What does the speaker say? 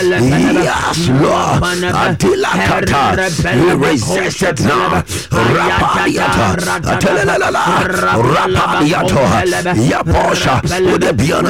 Yes, Lord. Adila kata. We resist it now. Rapadiata. Atelelala. Rapadiato. Yaposha. Would it be on